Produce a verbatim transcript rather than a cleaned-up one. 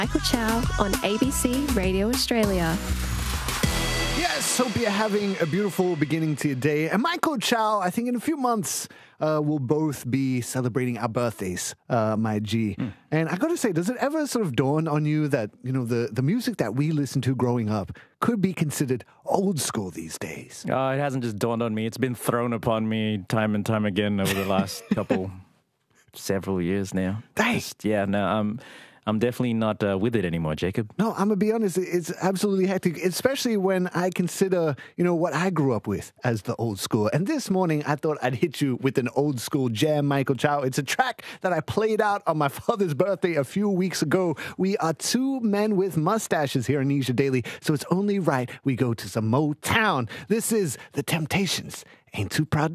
Michael Chow on A B C Radio Australia. Yes, hope you're having a beautiful beginning to your day. And Michael Chow, I think in a few months, uh, we'll both be celebrating our birthdays, uh, my G. Mm. And I got to say, does it ever sort of dawn on you that, you know, the, the music that we listened to growing up could be considered old school these days? Uh, it hasn't just dawned on me. It's been thrown upon me time and time again over the last couple, several years now. Dang. Just, yeah, no, I'm... I'm definitely not uh, with it anymore, Jacob. No, I'm going to be honest. It's absolutely hectic, especially when I consider, you know, what I grew up with as the old school. And this morning, I thought I'd hit you with an old school jam, Michael Chow. It's a track that I played out on my father's birthday a few weeks ago. We are two men with mustaches here in Asia Daily, so it's only right we go to some Motown. This is The Temptations. Ain't Too Proud